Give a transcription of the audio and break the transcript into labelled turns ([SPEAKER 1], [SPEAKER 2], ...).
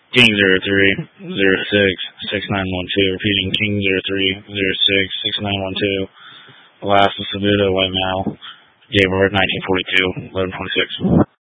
[SPEAKER 1] King 03-06-6912. Repeating, King 03-06-6912. Last is Sabuda, white male. Date of birth 1942, 11/26.